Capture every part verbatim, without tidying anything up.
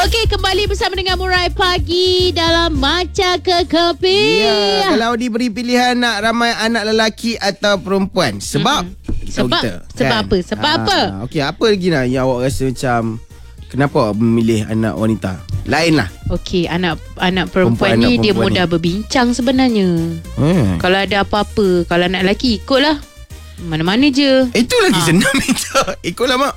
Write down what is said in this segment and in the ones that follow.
Okey, kembali bersama dengan Murai Pagi dalam Macam Kekepi. Ya, kalau diberi pilihan nak ramai anak lelaki atau perempuan, sebab hmm. sebab kita, sebab kan? apa? Sebab ha, apa? Okey, apa lagi nak yang awak rasa macam kenapa awak memilih anak wanita? Lain lah. Okey, anak anak perempuan, Perempuan, ni anak dia perempuan mudah ni. berbincang sebenarnya. Hmm. Kalau ada apa-apa, kalau anak lelaki ikutlah. Mana-mana je. Itu lagi Ha. senang minta. Ikutlah mak.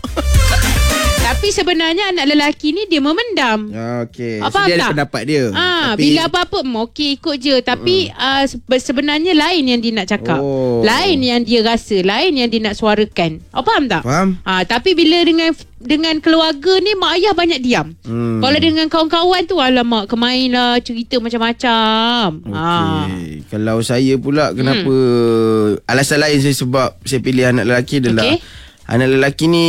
Tapi sebenarnya anak lelaki ni dia memendam. Ya, okey. Apa So, dia ada tak? pendapat dia. Ah, Tapi, bila apa-apa mm, okey ikut je, tapi mm. uh, sebenarnya lain yang dia nak cakap. Oh. Lain yang dia rasa, lain yang dia nak suarakan. Awak faham tak? Faham. Ah, tapi bila dengan dengan keluarga ni mak ayah banyak diam. Hmm. Kalau dengan kawan-kawan tu alamak kemain lah cerita macam-macam. Okey. Ah. Kalau saya pula kenapa hmm. alasan lain saya sebab saya pilih anak lelaki adalah Okey. anak lelaki ni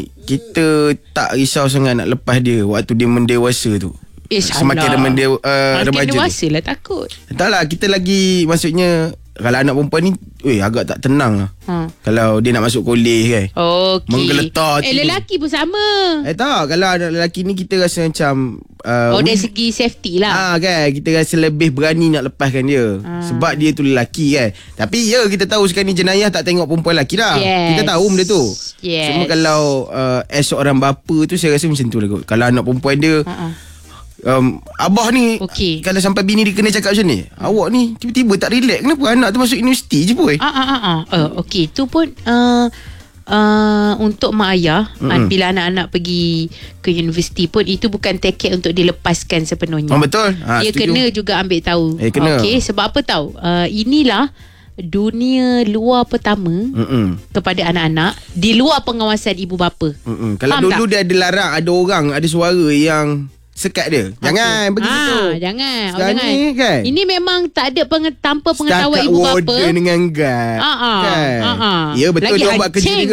kita tak risau sangat nak lepas dia waktu dia mendewasa tu. Eh, Semakin salah. dia mendewa, uh, Makin remaja dewasa tu. lah takut. Taklah, kita lagi maksudnya kalau anak perempuan ni weh, agak tak tenang lah. Ha. Kalau dia nak masuk kolej kan. Okey. Menggeletar hati Eh ni. lelaki pun sama. Eh tak, kalau anak lelaki ni kita rasa macam uh, Oh dari we- segi safety lah. Ah kan, kita rasa lebih berani nak lepaskan dia. Ah. Sebab dia tu lelaki kan. Tapi ya, kita tahu sekarang ni jenayah tak tengok perempuan lelaki dah. Yes. Kita tahu benda tu. Yes. Cuma kalau uh, as seorang bapa tu saya rasa macam tu lah kot. Kalau anak perempuan dia Ha-ha. um, abah ni Okey. kalau sampai bini dia kena cakap macam ni, awak ni tiba-tiba tak relax. Kenapa anak tu masuk universiti je pun? Ah ah ah ah. Uh, okey, tu pun uh, uh, untuk mak ayah uh, bila anak-anak pergi ke universiti pun itu bukan tiket untuk dilepaskan sepenuhnya. Oh betul. Ha, Dia setuju. kena juga ambil tahu. Eh, kena. Okey, sebab apa tahu? Uh, inilah dunia luar pertama Mm-mm. kepada anak-anak di luar pengawasan ibu bapa. Mm-mm. Kalau Faham dulu tak? dia ada larang, ada orang, ada suara yang sekat dia. Jangan pergi situ. Ah, jangan. Oh, Sekarang jangan. ni kan, Ini memang tak ada penge, tanpa pengetahuan setakat ibu bapa. warden dengan guard. Ah, ah, kan? ah, ah. Ya betul, Lagi dia buat kerja hancing. juga.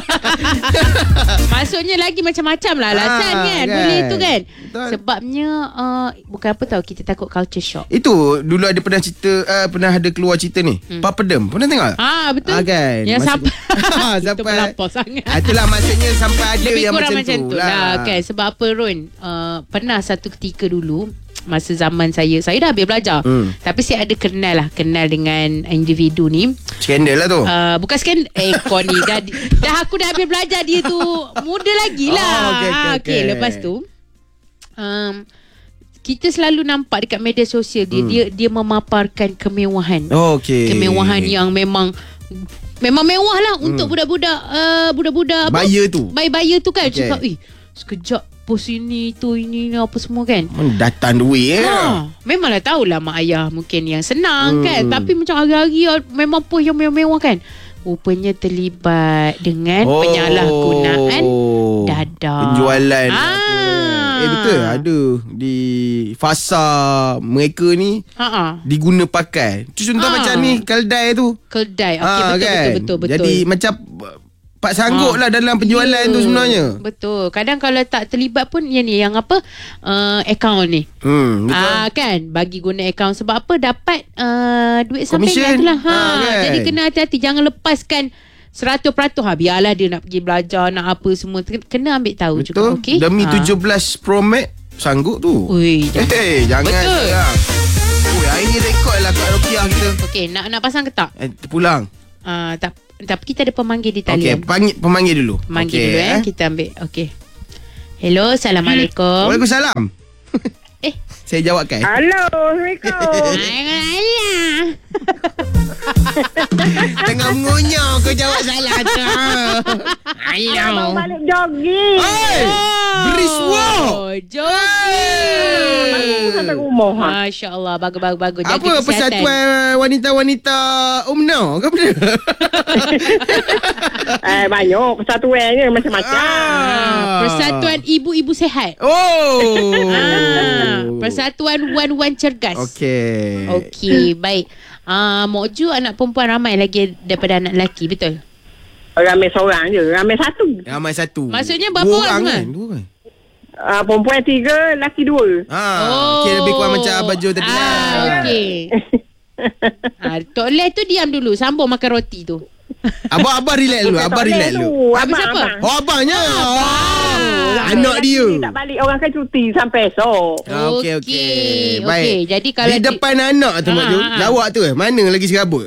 Maksudnya lagi macam-macam lah alasan Ah, kan. kan. Boleh tu kan. Betul. Sebabnya uh, bukan apa tahu, kita takut culture shock. Itu dulu ada pernah cerita, uh, pernah ada keluar cerita ni. Hmm. Papadem. Pernah tengok? Ah betul. Ah, kan? Yang Maksud- sampai Sampai- itu melampau sangat. Ah, itulah maksudnya sampai ada Lebih yang kurang macam, macam tu lah, lah. kan. Sebab apa Ron, uh, pernah satu ketika dulu masa zaman saya, saya dah habis belajar, Hmm. tapi saya ada kenal lah, kenal dengan individu ni. Skandal lah tu. Uh, bukan scan eh kau ni dah, dah aku dah habis belajar, dia tu muda lagi lah. Oh, okey, okey, Ah, okey. lepas tu um, kita selalu nampak dekat media sosial dia, hmm. dia dia memaparkan kemewahan. Oh, okey. Kemewahan yang memang memang mewah lah hmm. untuk budak-budak uh, budak-budak apa? Buyer tu. Buyer tu kan. Okey. Cakap eh sekejap post ini tu ini ni apa semua kan. Hmm, datang duit eh. Ha, memanglah tahulah mak ayah mungkin yang senang Hmm. kan, tapi macam hari-hari memang post yang mewah-mewah kan. Rupanya terlibat dengan Oh. penyalahgunaan dada. Penjualan. Ah. Eh betul, ada di fasa mereka ni Ha ah. diguna pakai. Contoh Ah. macam ni kedai tu. Kedai. Okey, Ah, betul, kan? betul betul betul. Jadi macam Pak sanggup Ah. lah dalam penjualan Ya, tu sebenarnya. Betul. Kadang kalau tak terlibat pun yang ni, yang apa uh, akaun ni. Hmm, betul. Ah kan, bagi guna akaun sebab apa, dapat uh, duit sampingan Commission. tu lah. Ha, Ah, kan? jadi kena hati-hati, jangan lepaskan seratus peratus. Ha, biarlah dia nak pergi belajar, nak apa semua, kena ambil tahu Betul. juga. Okey. Demi Ah. tujuh belas Pro Max sanggup tu. Ui, jangan. Eh, jangan. Betul. Jangan. Ui, hari ni rekod lah Kak Rokiah kita. Okey, nak nak pasang ke tak? Eh, pulang. Uh, tak, tapi kita ada pemanggil di Okey, talian. panggil pemanggil dulu. Pemanggil Okey, dulu eh. Kita ambil. Okey. Hello, Assalamualaikum. Waalaikumsalam. Eh. Saya jawabkan. Halo, Assalamualaikum. Alah. Tengah mengunyah kau jawab salah tu. Abang balik jogging. Hey, Brisk walk. Oh, jogging. Baru sampai rumah. Ha. Masya Allah, bagus bagus bagus. Jaga Apa kesihatan. persatuan wanita-wanita UMNO ke apa? Eh, banyak persatuannya macam-macam. Ah, Persatuan Ibu-Ibu Sehat. Oh. Ah, Persatuan Wan-Wan Cergas. Okey. Okey, baik. Ah, Mok Ju anak perempuan ramai lagi daripada anak lelaki, betul? Ramai seorang je. Ramai satu. Ramai satu. Maksudnya berapa Dua orang orang semua? kan? Dua orang. Uh, perempuan tiga, lelaki dua. Ah, Oh. okay, lebih kurang macam baju tadi. Ah, okey. ha, Tok Les tu diam dulu, sambung makan roti tu. Abang abang relax dulu, abang relax dulu. Habis Abang, siapa? abang. Oh abangnya. Oh, anak Lelaki dia. ni tak balik, orang kan cuti sampai esok. Ah, okey okey. Okey, Baik. okey, jadi kalau di di- depan anak tu Mak Ah, Ju, ah, ah. lawak tu eh. Mana lagi serabut?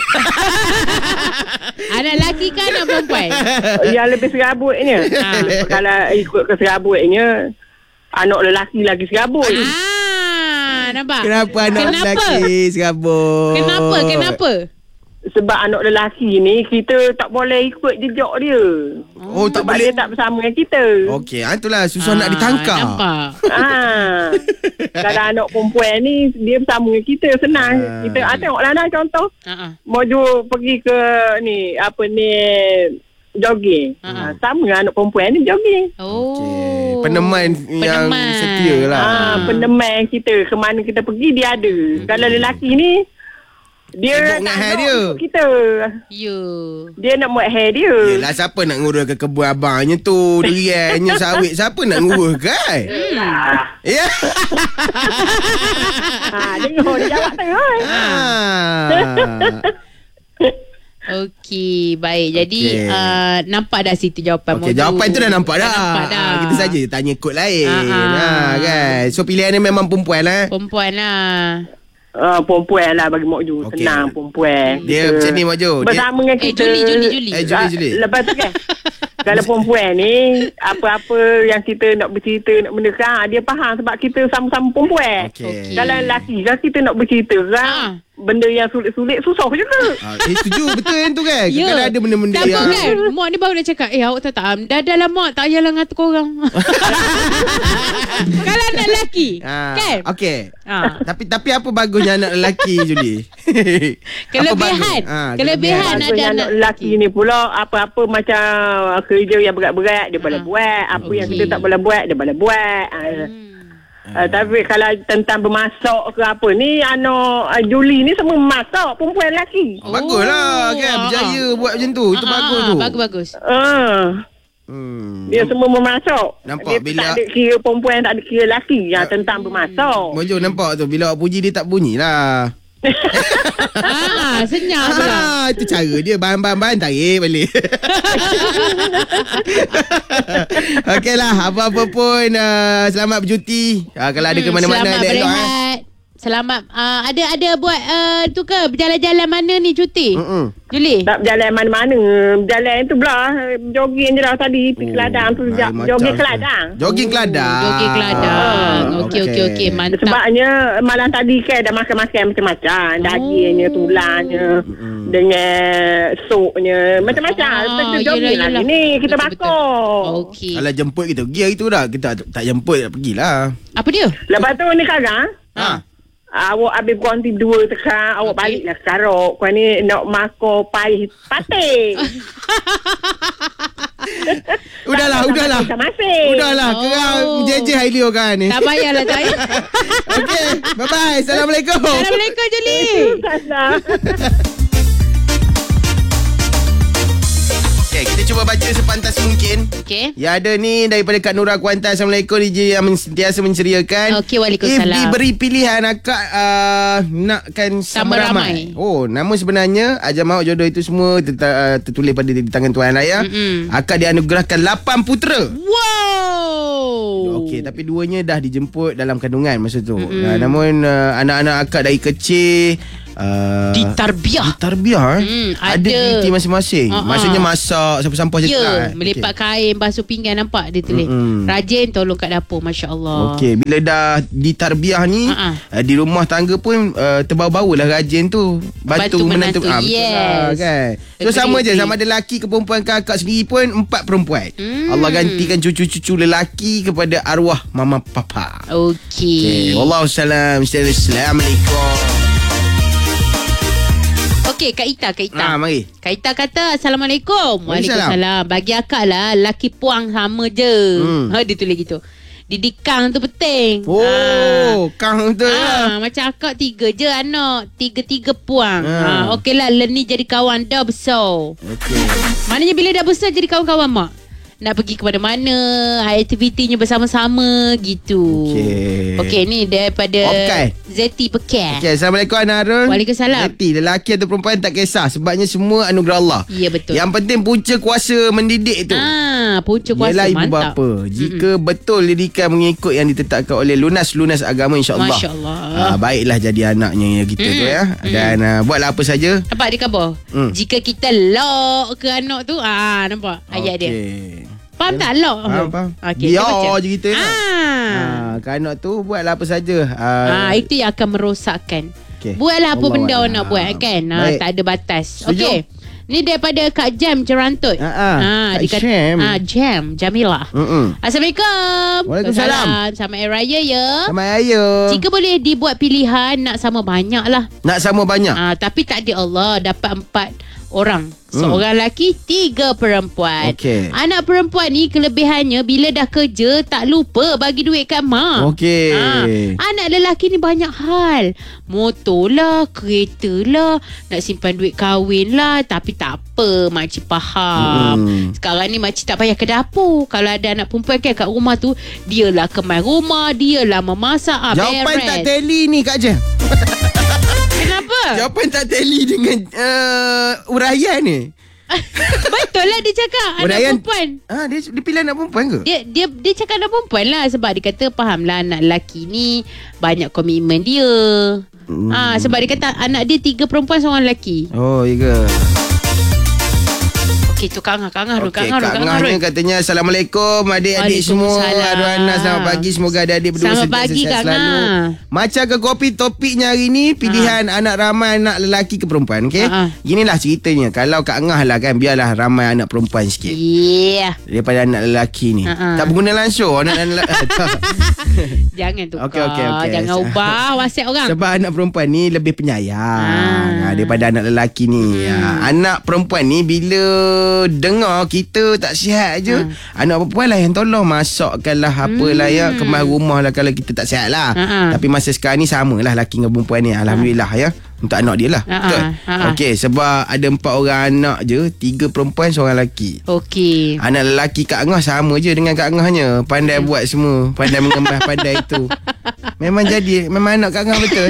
Anak lelaki kan anak perempuan? Yang lebih serabutnya. Ha. Kalau ikut ke serabutnya, anak lelaki lagi serabut. Ah, nampak? Kenapa anak Kenapa? lelaki serabut? Kenapa? Kenapa? Sebab anak lelaki ni, kita tak boleh ikut jejak dia. Oh, tak Sebab boleh. dia tak bersama dengan kita. Okey, ah, itulah susah nak Ah, ditangkap. Nampak? Ah, kalau anak perempuan ni dia bersama dengan kita senang. Ah. Kita ah, tengoklah nak contoh. Ha. Mojo pergi ke ni apa ni jogging. Ah. Ah, sama anak perempuan ni jogging. Oh. Okey. Peneman yang setia lah. Ah, peneman kita ke mana kita pergi dia ada. Kalau lelaki ni dia Sibuk tak dengan hair nak dia. ikut kita. Ya. Dia nak buat hair dia. Yelah, siapa nak nguruskan kebun abangnya tu? Duriannya, sawit. Siapa nak nguruskan? Ah, Ya. ah, dengar dia jawab tu. Oi. Ah. Okey, baik. Jadi Okey. uh, nampak dah situ jawapan Okey, Moju. jawapan tu dah nampak dah. Nampak dah. Ah, kita saja tanya kod lain. Ah, ah. Ha, kan. So pilihan dia memang perempuan lah. Perempuan lah. Ah, perempuan lah bagi Mak Ju. Okey. Senang perempuan. Dia Kita macam ni, Mak Ju. Dia- Bersama dengan Eh, kita. Juli, Juli, Juli. Eh, Juli, Juli. Ah, Lepas tu kan. Kalau perempuan ni, apa-apa yang kita nak bercerita, nak benda kan, dia faham sebab kita sama-sama perempuan. Okey. Okey. Kalau lelaki kan kita nak bercerita kan, Ah. benda yang sulit-sulit susah juga. Ah, eh, setuju. Betul yang tu kan. Ya. Kalau ada benda-benda Siapa yang... kan? Mak ni baru nak cakap, eh awak tahu tak, Am, dah dah lama tak payahlah ngatur korang. Kalau anak lelaki, Ah, kan? Okey. Ah. Tapi tapi apa bagusnya anak lelaki, Juli? Kelebihan. Apa bagus? Ah, Kelebihan. Bagusnya ada anak anak lelaki ni pula, apa-apa macam kerja yang berat-berat, dia boleh Ah. buat. Apa yang Okey. kita tak boleh buat, dia boleh buat. Ah. Uh, tapi kalau tentang bermasak ke apa ni, anak uh, Juli ni semua masak, perempuan lelaki. Oh, baguslah kan. ah, Berjaya ah. buat macam tu. Itu Ah, bagus ah, tu. Bagus-bagus. Uh, Hmm. dia semua memasak. Nampak dia bila- tak ada kira perempuan, tak ada kira lelaki yang tentang bermasak. Mojo nampak tu. Bila awak puji dia tak bunyi lah. Ah, senyap pula. Ah, itu cara dia. Bahan-bahan tarik balik. Okey lah. Apa-apa pun uh, selamat bercuti. Uh, kalau ada ke Hmm, mana-mana. selamat elok-elok, eh. berehat. Selamat uh, ada ada buat uh, tu ke berjalan-jalan mana ni cuti? Mm-mm. Juli. Tak berjalan mana-mana. Berjalan tu belah. Jogging je lah tadi. Pergi ke ladang tu. lain ja- macam Jogging ke tu. ladang. Jogging ke ladang. Jogging ke ladang. Ah, Okey okey okey, mantap. Sebabnya malam tadi kan dah makan-makan macam-macam. Dagingnya, tulangnya. Dengan sopnya. Macam-macam. Ah, Kita yelah, jogging yelah. lagi ni. Kita Betul, bakar. betul. Okey. Kalau jemput kita pergi hari tu dah. Kita tak jemput tak pergilah. Apa dia? Lepas tu ni sekarang. Ha. Awak habis berhenti dua tekan. Awak Okey. baliklah sekarang. Kau ni nak makan paih patih. Udahlah, udahlah. Masing-masing. Udahlah, Oh. kerang jejeh hari Leo kan ni. Tak payahlah tak payah. Okey, bye-bye. Assalamualaikum. Assalamualaikum Juli. Salah. Okay, kita cuba baca sepantas mungkin. Okey. Ya ada ni daripada Kak Nura Kuantan. Assalamualaikum D J yang men- sentiasa menceriakan. Okey, waalaikumsalam. If diberi pilihan akak uh, nakkan sama, Sama ramai. ramai. Oh, nama sebenarnya Ajal Maut Jodoh itu semua terta- uh, tertulis pada di tangan Tuan Raya. Mm-mm. Akak dianugerahkan lapan putera. Wow. Okey, tapi duanya dah dijemput dalam kandungan masa tu. Uh, namun uh, anak-anak akak dari kecil uh, Ditarbiah. Ditarbiah eh. Hmm, ada ada. aktiviti masing-masing. Ha-ha. Maksudnya masak, sampah-sampah Ya, cakap. eh. melipat kain, basuh pinggan, nampak dia tulis. Mm-mm. Rajin tolong kat dapur, masya-Allah. Okey, bila dah ditarbiah ni Ha-ha. uh, di rumah tangga pun uh, terbau-bau lah rajin tu. Bantu, Bantu menantu, Ah, betul yes. lah, kan. So Agree, sama je agree. sama ada lelaki ke perempuan ke akak sendiri pun empat perempuan. Hmm. Allah gantikan cucu-cucu lelaki kepada arwah mama papa. Okey, Okey. wallahu salam. Assalamualaikum. Okey, Kak Ita, Kak Ita. Ah, mari. Kak Ita kata Assalamualaikum. Waalaikumsalam. Waalaikumsalam. Bagi akak lah, laki puang sama je. Hmm. Ha, dia tulis gitu. Didikang tu penting. Oh, kang tu Ah, lah. macam akak tiga je anak. Tiga-tiga puang. Ah. Ah. Okey lah, Leni jadi kawan dah besar. Okey. Maknanya bila dah besar jadi kawan-kawan mak. nak pergi ke mana-mana, aktivitinya bersama-sama gitu. Okey. Okey, ni daripada Okay. Zeti Pekan. Okey, Assalamualaikum Anak Harun. Waalaikumsalam. Zeti, lelaki atau perempuan tak kisah, sebabnya semua anugerah Allah. Ya, betul. Yang penting punca kuasa mendidik tu. Ah, punca kuasa, Ialah ibu mantap. bapa. Jika mm-hmm. betul didikan mengikut yang ditetapkan oleh lunas-lunas agama, insya-Allah. Masya-Allah. Ah, baiklah jadi anaknya kita mm. tu ya. Dan mm. uh, buatlah apa saja. Nampak dia khabar? Mm. Jika kita lock ke anak tu, ah nampak ayat okay. dia. Faham tak lock? Faham, faham. Okey, biar je kita nak. Ah. Ah, ke anak tu buatlah apa saja. Ah, ah itu yang akan merosakkan. Okay. Buatlah apa Allah benda Allah. awak nak buat kan. Ah, tak ada batas. Okey. Ni daripada Kak Jam Cerantut. Ha ah. Ah, Kak Jam. Ah, Jam Jamilah. Mm-mm. Assalamualaikum. Waalaikumsalam. Selamat Hari Raya ya. Selamat Raya. Jika boleh dibuat pilihan, nak sama banyak lah. Nak sama banyak. Ah, tapi tak ada Allah dapat empat orang. Seorang hmm. lelaki, tiga perempuan. Okay. Anak perempuan ni kelebihannya bila dah kerja tak lupa bagi duit kat mak. Okey. Ha. Anak lelaki ni banyak hal. Motor lah, kereta lah, nak simpan duit kahwin lah. Tapi tak apa, makcik faham. Hmm. Sekarang ni makcik tak payah ke dapur. Kalau ada anak perempuan kan kat rumah tu, dialah kemas rumah, dialah memasak. Ah, Jawapan beres. tak tally ni Kak Jam. Kenapa? Jawapan tak tally dengan uh, uraian ni. Betul lah dia cakap anak Uraian, perempuan. Ah, dia, dia pilih anak perempuan ke? Dia dia dia cakap anak perempuan lah sebab dia kata fahamlah anak lelaki ni banyak komitmen dia. Hmm. Ah sebab dia kata anak dia tiga perempuan seorang lelaki. Oh, ya ke? Okey tu Kak Angah, Kak Angah, Okey, Kak Angah, Kak Kak Angah Angahnya katanya Assalamualaikum adik-adik semua. Aduana, selamat pagi. Semoga adik-adik berdua selamat sentiasa pagi, sihat Kak selalu. Angah. Macam ke kopi topiknya hari ni, pilihan ha. anak ramai, anak lelaki ke perempuan, okey? Ha. Ginilah ceritanya. Kalau Kak Angah lah kan, biarlah ramai anak perempuan sikit. Yeah. Daripada anak lelaki ni. Ha. Tak berguna langsung anak lelaki. Jangan tukar. Okey, okey, okey. Jangan ubah WhatsApp orang. Sebab anak perempuan ni lebih penyayang ha. daripada anak lelaki ni. Hmm. Ha. Anak perempuan ni bila dengar kita tak sihat je, hmm. anak perempuan lah yang tolong masakkanlah apalah hmm. ya, kemas rumah lah kalau kita tak sihat lah. Hmm. Tapi masa sekarang ni samalah lelaki dengan perempuan ni. Alhamdulillah hmm. ya. Untuk anak dia lah. Betul. Okey, sebab ada empat orang anak je, tiga perempuan, seorang lelaki. Okey. Anak lelaki Kak Angah sama je dengan Kak Angahnya. Pandai hmm. buat semua, pandai mengemas, pandai itu. Memang jadi, memang anak Kak Angah betul.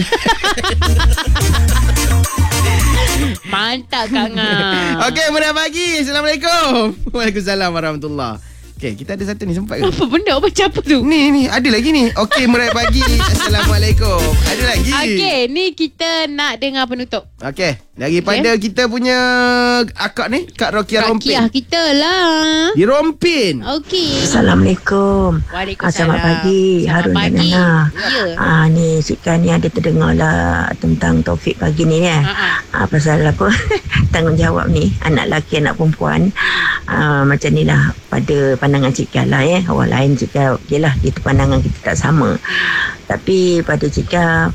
Mantap Kak Angah. Okey, mudah pagi. Assalamualaikum. Waalaikumsalam warahmatullahi. Okey, kita ada satu ni sempat ke? Apa benda apa apa tu? Ni ni ada lagi ni. Okey, mudah pagi. Assalamualaikum. Ada lagi. Okey, ni kita nak dengar penutup. Okey, daripada okay. kita punya akak ni, Kak Rokia Rompin. Rokia kita lah. Di Rompin. Okey. Assalamualaikum. Waalaikumsalam. Selamat pagi. Selamat Harun pagi. dan Nana. Ya. Ah ni sekarang ni ada terdengar lah tentang topik pagi ni ya. Ah pasal apa? Tanggungjawab ni anak lelaki anak perempuan. Ah macam ni lah pada pandangan Cik lah ya. Orang lain juga okeylah itu pandangan kita tak sama. Tapi pada Cik uh,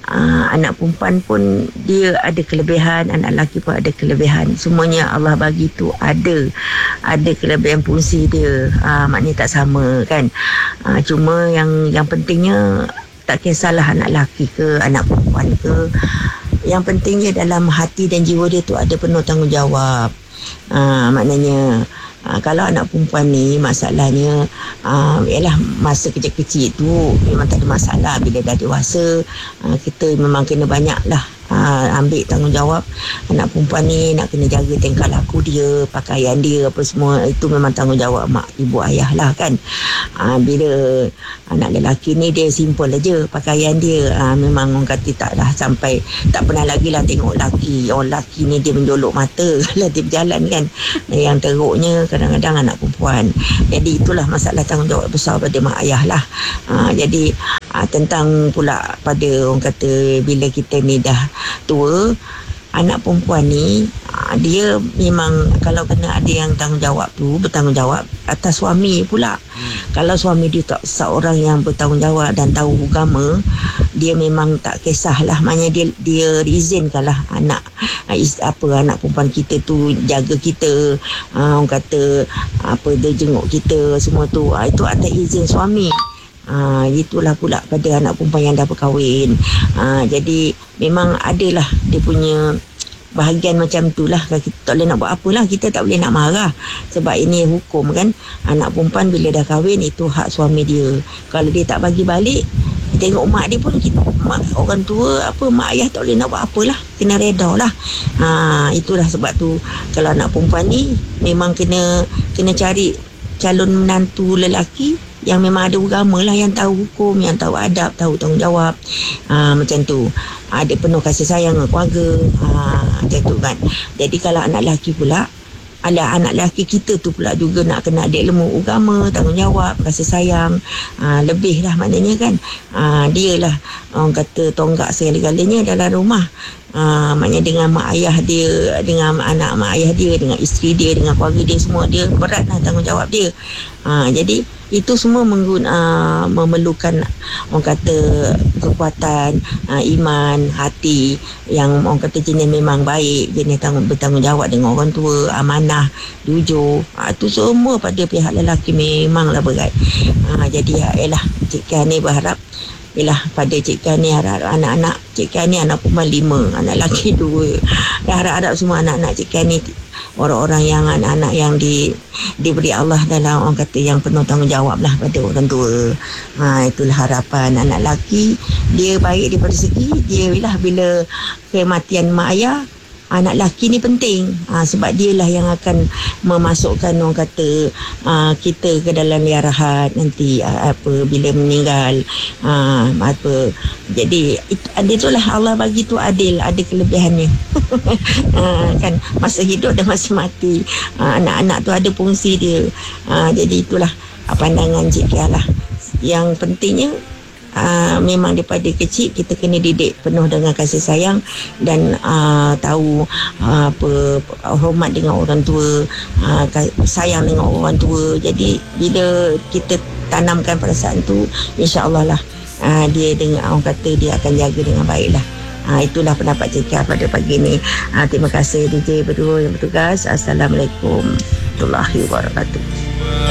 anak perempuan pun dia ada kelebihan, anak lelaki pun ada kelebihan. Semuanya Allah bagi tu ada ada kelebihan fungsi dia. Uh, maknanya tak sama kan. Uh, cuma yang yang pentingnya tak kisahlah anak lelaki ke anak perempuan ke. Yang pentingnya dalam hati dan jiwa dia tu ada penuh tanggungjawab. Uh, maknanya Ha, kalau anak perempuan ni masalahnya uh, ialah masa kecil-kecil tu memang tak ada masalah. Bila dah dewasa uh, kita memang kena banyak lah uh, ambil tanggungjawab. Anak perempuan ni nak kena jaga tingkah laku dia, pakaian dia apa semua, itu memang tanggungjawab mak ibu ayah lah kan. uh, Bila anak lelaki ni dia simple aja pakaian dia, uh, memang orang kata tak dah sampai tak pernah lagi lah tengok lelaki. Orang lelaki ni dia menjolok mata kalau dia berjalan kan. Yang teruknya kadang-kadang anak perempuan. Jadi itulah masalah tanggungjawab besar pada mak ayah lah. Ha, jadi ha, tentang pula pada orang kata bila kita ni dah tua, anak perempuan ni ha, dia memang kalau kena ada yang tanggungjawab tu bertanggungjawab atas suami pula. Hmm. Kalau suami dia tak seorang yang bertanggungjawab dan tahu agama, dia memang tak kisahlah. Maknanya dia dia izinkanlah anak apa anak perempuan kita tu jaga kita, uh, orang kata apa dia jenguk kita semua tu, uh, itu atas izin suami. Uh, itulah pula pada anak perempuan yang dah berkahwin. Uh, jadi memang adalah dia punya bahagian macam tu lah. Kita tak boleh nak buat apalah, kita tak boleh nak marah sebab ini hukum kan. Anak perempuan bila dah kahwin itu hak suami dia. Kalau dia tak bagi balik, tengok mak dia pun, kita mak, orang tua apa, mak ayah tak boleh nak buat apalah, kena reda lah. Ha, itulah sebab tu kalau anak perempuan ni memang kena kena cari calon menantu lelaki yang memang ada agama lah, yang tahu hukum, yang tahu adab, tahu tanggungjawab. Ha, macam tu. Ada penuh kasih sayang dengan keluarga. Ha, macam tu kan. Jadi kalau anak lelaki pula, ala anak lelaki kita tu pula juga nak kena ada ilmu agama, tanggungjawab, kasih sayang. Ha, lebih lah maknanya kan. Ha, dia lah orang kata tonggak segala-galanya dalam rumah. Ha, maknanya dengan mak ayah dia, dengan anak mak ayah dia, dengan isteri dia, dengan keluarga dia, semua dia berat lah tanggungjawab dia. Ha, jadi itu semua mengguna, uh, memerlukan orang kata kekuatan uh, iman, hati yang orang kata jenis memang baik, jenis tanggung, bertanggungjawab dengan orang tua, amanah, jujur. Uh, itu semua pada pihak lelaki memanglah berat. Uh, jadi ya elah, Cik Kan ni berharap Yelah, pada Cik Kan ni harap anak-anak Cik Kan ni anak perempuan lima, anak lelaki dua. Harap-harap semua anak-anak Cik Kan ni orang-orang yang anak-anak yang di, diberi Allah dalam orang kata yang penuh tanggungjawab lah pada orang tua. Ha, itulah harapan anak lelaki. Dia baik daripada segi dia lah, bila kematian mak ayah, anak lelaki ni penting. Ha, sebab dia lah yang akan memasukkan orang kata uh, kita ke dalam liarahat nanti uh, apa bila meninggal. Ha, apa jadi itu, itulah Allah bagi tu adil, ada kelebihannya. Ha, kan masa hidup dan masa mati, ha, anak-anak tu ada fungsi dia. Ha, jadi itulah pandangan Cik Kia lah. Yang pentingnya Uh, memang daripada kecil kita kena didik penuh dengan kasih sayang dan uh, tahu uh, apa hormat dengan orang tua, uh, sayang dengan orang tua. Jadi bila kita tanamkan perasaan tu, insya-Allah lah uh, dia dengan orang kata dia akan jaga dengan baik lah. Uh, itulah pendapat Cik pada pagi ni. Uh, terima kasih D J berdua yang bertugas. Assalamualaikum warahmatullahi wabarakatuh.